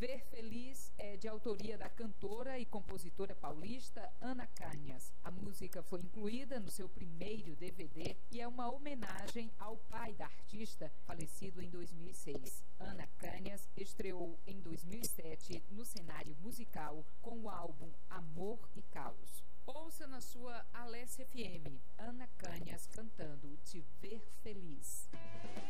Ver Feliz é de autoria da cantora e compositora paulista Ana Canhas. A música foi incluída no seu primeiro DVD e é uma homenagem ao pai da artista, falecido em 2006. Ana Canhas estreou em 2007 no cenário musical com o álbum Amor e Caos. Ouça na sua Alessia FM, Ana Canhas cantando Te Ver Feliz.